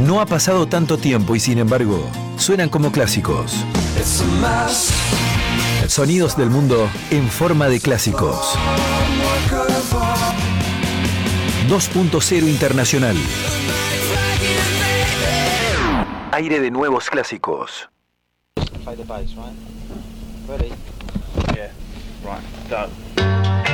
No ha pasado tanto tiempo y sin embargo, suenan como clásicos. Sonidos del mundo en forma de clásicos. 2.0 Internacional. Aire de nuevos clásicos. Play the bass, right? Ready? Yeah. Right. Go.